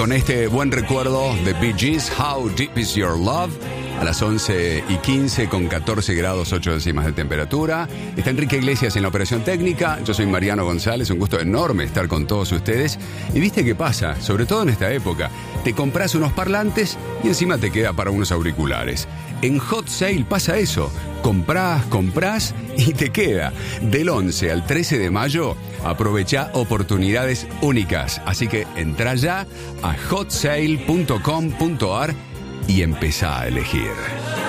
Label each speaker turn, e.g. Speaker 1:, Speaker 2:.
Speaker 1: con este buen recuerdo de Bee Gees, How Deep Is Your Love, a las 11:15 con 14 grados 8 décimas de temperatura. Está Enrique Iglesias en la operación técnica. Yo soy Mariano González, un gusto enorme estar con todos ustedes. Y viste qué pasa, sobre todo en esta época, te compras unos parlantes y encima te queda para unos auriculares. En Hot Sale pasa eso, comprás y te queda. Del 11 al 13 de mayo, aprovecha oportunidades únicas. Así que entra ya a hotsale.com.ar y empezá a elegir.